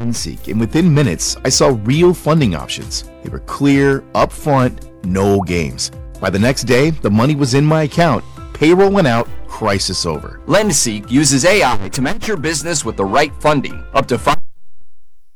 LendSeek, and within minutes, I saw real funding options. They were clear, upfront, no games. By the next day, the money was in my account, payroll went out, crisis over. LendSeek uses AI to match your business with the right funding, up to 5